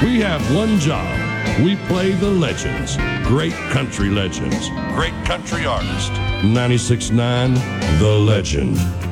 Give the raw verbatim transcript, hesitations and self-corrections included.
We have one job. We play the legends. Great country legends. Great country artists. ninety-six point nine The Legend.